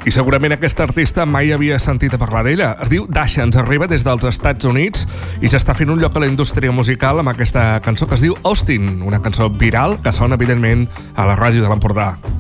I segurament aquest artista mai havia sentit a parlar d'ella. Es diu Dasha, ens arriba des dels Estats Units i s'està fent un lloc a la indústria musical amb aquesta cançó que es diu Austin, una cançó viral que sona evidentment a la ràdio de l'Empordà.